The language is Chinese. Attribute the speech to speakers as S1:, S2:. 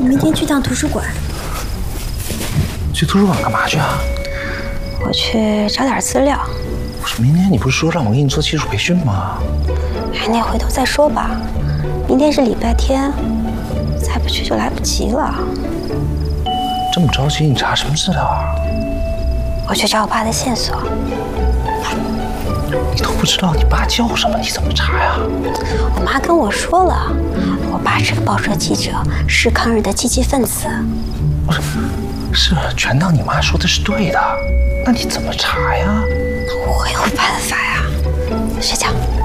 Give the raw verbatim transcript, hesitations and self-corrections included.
S1: 明天去趟图书馆。
S2: 去图书馆干嘛去啊？
S1: 我去找点资料。
S2: 不是，明天你不是说让我给你做技术培训吗？
S1: 哎，那回头再说吧。明天是礼拜天，再不去就来不及了。
S2: 这么着急，你查什么资料啊？
S1: 我去找我爸的线索。
S2: 你都不知道你爸叫什么，你怎么查呀？
S1: 我妈跟我说了，我爸是个报社记者，是抗日的积极分子。
S2: 不是，是全当你妈说的是对的，那你怎么查呀？
S1: 我有办法呀，睡觉。